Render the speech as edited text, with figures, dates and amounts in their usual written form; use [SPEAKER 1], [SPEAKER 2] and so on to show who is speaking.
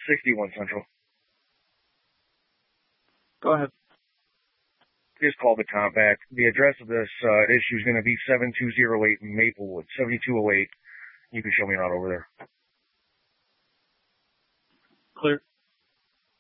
[SPEAKER 1] 61 Central.
[SPEAKER 2] Go ahead.
[SPEAKER 1] Just call the compact. The address of this issue is going to be 7208 Maplewood, 7208. You can show me around over there.
[SPEAKER 2] Clear.